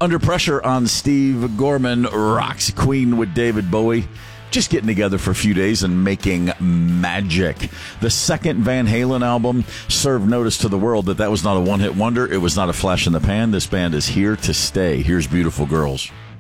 Under Pressure on Steve Gorman, rocks Queen with David Bowie. Just getting together for a few days and making magic. The second Van Halen album served notice to the world that was not a one-hit wonder. It was not a flash in the pan. This band is here to stay. Here's Beautiful Girls.